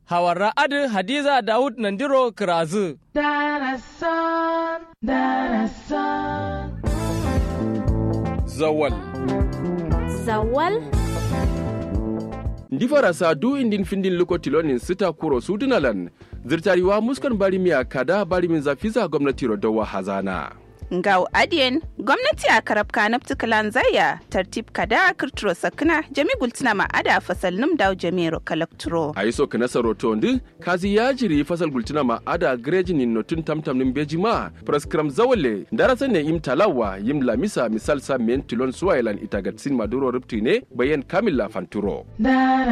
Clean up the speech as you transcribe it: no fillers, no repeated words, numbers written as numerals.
Hawarra adu Hadiza Daud Nandiro Kirazu. Zawal. Ndi farasa du indin findin luko tilonin sita kuro sudunalan. Zirtariwa muskan barimiya kada barimin zafiza gwamnati rodawa hazana. Ngau adien gwamnati a karab kanab tukalan zaya tartib kada kirturo sakna jami gultina ma ada fasal num daw jamiro kalakturo aiso kana saroto ndi kazi yajiri fasal gultina ma ada grejinin notun tamtam nim bejima praskram zawale darasa ne im talawa yim lamisa misal sa men tilon suwailan itagatsin maduro ruptine bayan kamilla fanturo